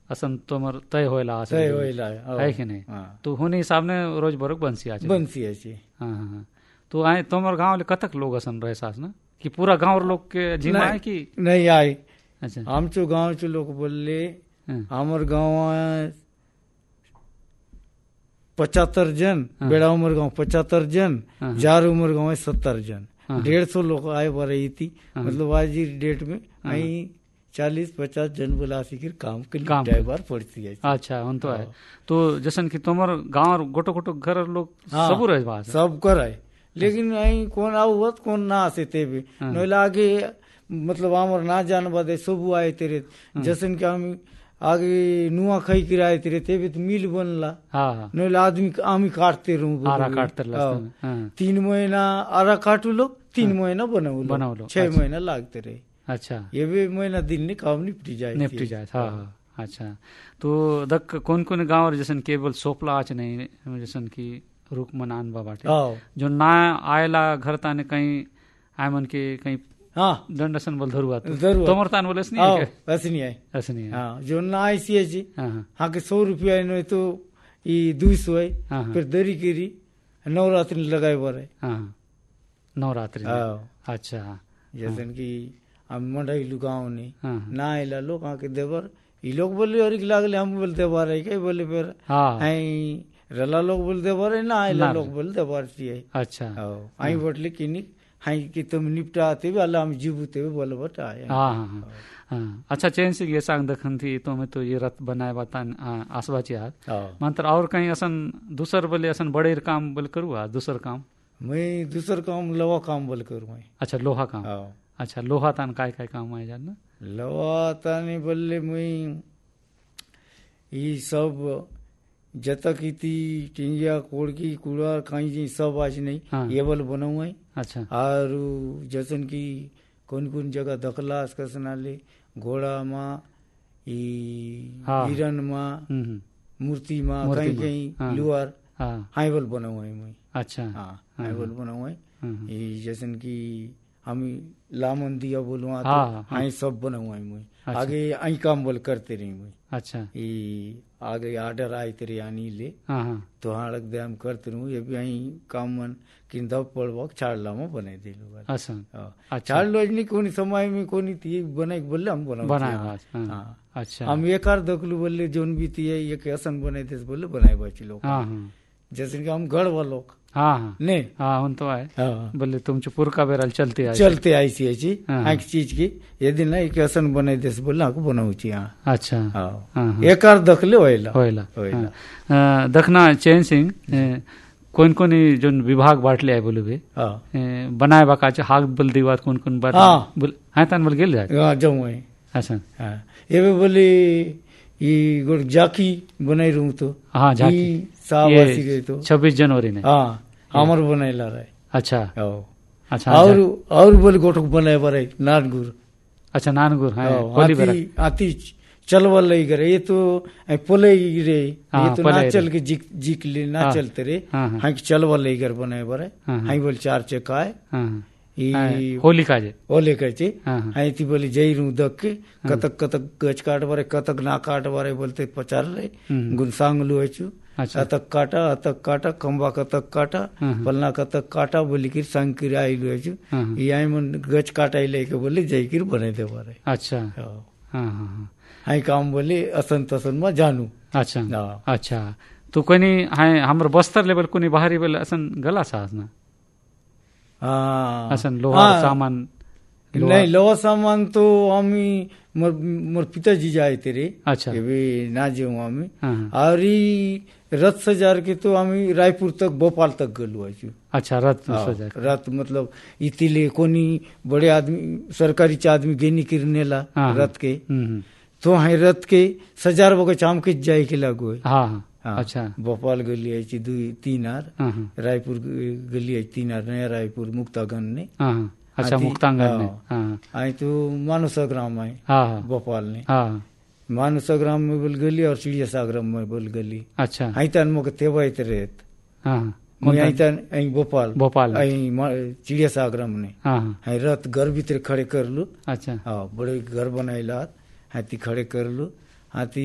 असन तोमर तय होयला तय होयला है कि नहीं। तो हुनी हिसाब ने रोज बरोक बंसी आचे। हाँ। तो आए तोमर गाँव ले कतक लोग असन रहे सास ना कि पूरा गाँव लोग के जिम्मा है कि नहीं आए। अच्छा हम चो गाँव चो लोग बोले हमार गाँव 75 जन, बेड़ा उमर गाँव 75 जन, जार उमर गाँव 70 जन, 150 लोग आए बरई थी। मतलब आज की डेट में 40-50 जन बोला फिर काम के लिए बार पड़ती है। अच्छा उन तो है। तो जैसन कि तुम्हार गाँव गोटो गोटो घर लोग सब रहे बात सब कर है, लेकिन नहीं कौन आवत कौन ना आसे ते भी नोला आगे मतलब हमार ना जान बादे सब आए तेरे जैसन कि हम आगे नुआ खाई किराए तेरे ते भी तो मिल बनला। हाँ नोला आदमी आमी काटते रहूं आरा काटते 3 महीना आरा काटू लो 3 महीना बनाऊ लो 6 महीना लागते रहे। अच्छा ये भी महीना दिन ने काम निपटी जाए। हाँ। अच्छा तो दक कौन कौन गाँव जैसन केवल सोपला आज नहीं जैसन की रुक मनान बाटे जो ना आयला घर ताने कहीं आय मन के कहीं दंडसन बोल धरुआ तोमर तान बोले नहीं है ऐसे नहीं है ऐसे नहीं है। हाँ जो ना ऐसी है जी हाँ के 100 रुपया नो तो ये 200 है फिर दरी केरी नवरात्रि लगाए बारे। हाँ नवरात्रि अच्छा जैसे कि हम मंडई गाँव ने ना आयला लोग आके देवर ये लोग बोले और लागले हम बोलते देवर है क्या बोले फिर रला लोग बोलते बारे ना आयला लोग बोलते बार चाहिए। अच्छा आई बोटले किनी हाई कि तुम निपटा आते भी अल्लाह हम जीवते भी बोले बट आए। हाँ अच्छा चैन से ये सांग दखन थी तो मैं तो ये रथ बनाए बतान आसबाची हाथ मंत्र और कहीं असन दूसर बोले असन बड़े काम बोल करूँ दूसर काम मैं दूसर काम लोहा काम बोल करूँ। अच्छा लोहा काम अच्छा लोहा तान काय काय काम है जान ना लोहा ताने बोले मैं ये सब जतक इति टिंगिया कोड़की कूड़ा कहीं जी सब आज नहीं ये बल बनाऊ है। अच्छा और जैसन की कौन कौन जगह दखलास कसनाले घोड़ा माँ हिरन माँ मूर्ति माँ कहीं कहीं लुआर हाई बल बनाऊ है मैं। अच्छा हाई बल बनाऊ है ये जैसन की हम लामन दिया बोलूँ आई सब बनाऊ है मैं। आगे आई काम बोल करते रही मैं। अच्छा ये आगे आर्डर आए तेरे आनी ले तो हाँ लग दे हम करते रहूँ ये भी आई काम मन कि दब पड़वा छाड़ लामा बनाए दे लो। अच्छा छाड़ लो नहीं कोनी समय में कोनी थी बनाए बोले हम बनाए। अच्छा हम एक आर दखलू बोले जोन भी थी ये कैसन बनाए थे बोले बनाए बची लोग जैसे कि हम गढ़ वालों हाँ नहीं हाँ उन तो है बोले तुम चुपुर का बेरल चलते ऐसी चीज की यदि नहीं कैसन बनाए दे बोले आपको बनाऊ चाहिए। अच्छा एक आर दखले होइला दखना चैन सिंह कौन कौन जो विभाग बांटले है बोले बे बनाए बाका हाक बोल दी बात कौन कौन बात हाँ तान बोल गेल जाए जाऊँ। अच्छा ये भी बोले ये जाकी बनाई रहूँ तो हाँ जाकी सावासी गए तो 26 जनवरी ने हमर बनाए ला रहे। अच्छा अच्छा और बोले गोटक बनाए बारे नानगुर। अच्छा नानगुर आती चलवा लई करे ये तो पोले रे ये तो ना चल के जीक ले ना चलते रे हाँ चलवा लई कर बनाए बारे हाँ बोले 4 चक्का है होली काजे आई थी बोली जई रू दक के कतक कतक गच काट बारे कतक ना काट बारे बोलते पचार रहे गुनसांग लो अतक काटा खम्बा कतक काटा पलना कतक काटा बोली कि संग किर आई लो ये मन गच काटा लेके बोले जई किर बने दे बारे। अच्छा हाई काम बोले असन तसन में जानू। अच्छा तो कोनी हाई हमर बस्तर लेवल कोनी बाहरी बोले असन गला सास ना असन लोहा सामान नहीं लोहा सामान तो हमी मोर पिताजी जाए तेरे। अच्छा ये ना जो हमी और रथ सजार के तो हमी रायपुर तक भोपाल तक गलू आजू। अच्छा रथ मतलब इतिले कोनी बड़े आदमी सरकारी आदमी गेनी किरने ला रथ के तो हाँ रथ के सजार बगे चाम के जाए के लागू है। अच्छा भोपाल गली आई 2-3 आर रायपुर गली आई 3 आर नया रायपुर मुक्तागंज ने। अच्छा मुक्तांगन ने आई तो मानसग्राम आई भोपाल ने मानसग्राम में बोल गली और चिड़िया सागरम में बोल गली। अच्छा आई तन मोके तेवाइत रेत आई तन भोपाल चिड़िया सागरम ने आई रथ घर भीतर खड़े कर लू। अच्छा बड़े घर बनाए हाथी खड़े कर लू हाथी